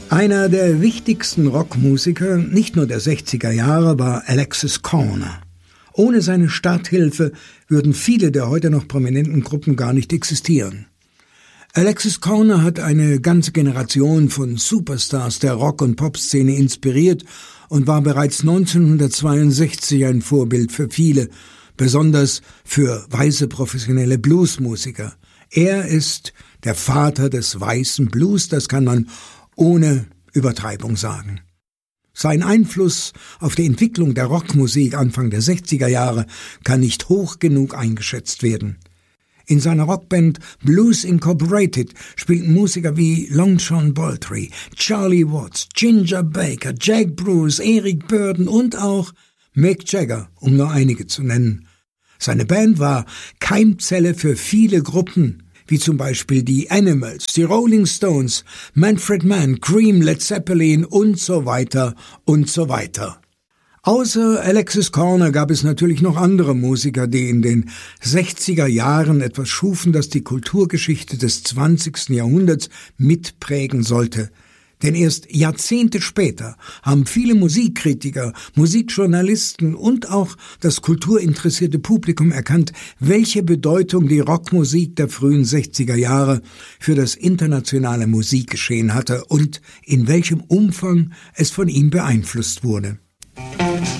Einer der wichtigsten Rockmusiker, nicht nur der 60er Jahre, war Alexis Korner. Ohne seine Starthilfe würden viele der heute noch prominenten Gruppen gar nicht existieren. Alexis Korner hat eine ganze Generation von Superstars der Rock- und Popszene inspiriert und war bereits 1962 ein Vorbild für viele, besonders für weiße professionelle Bluesmusiker. Er ist der Vater des weißen Blues, das kann man ohne Übertreibung sagen. Sein Einfluss auf die Entwicklung der Rockmusik Anfang der 60er Jahre kann nicht hoch genug eingeschätzt werden. In seiner Rockband Blues Incorporated spielten Musiker wie Long John Baldry, Charlie Watts, Ginger Baker, Jack Bruce, Eric Burdon und auch Mick Jagger, um nur einige zu nennen. Seine Band war Keimzelle für viele Gruppen, wie zum Beispiel die Animals, die Rolling Stones, Manfred Mann, Cream, Led Zeppelin und so weiter und so weiter. Außer Alexis Korner gab es natürlich noch andere Musiker, die in den 60er Jahren etwas schufen, das die Kulturgeschichte des 20. Jahrhunderts mitprägen sollte. Denn erst Jahrzehnte später haben viele Musikkritiker, Musikjournalisten und auch das kulturinteressierte Publikum erkannt, welche Bedeutung die Rockmusik der frühen 60er Jahre für das internationale Musikgeschehen hatte und in welchem Umfang es von ihm beeinflusst wurde.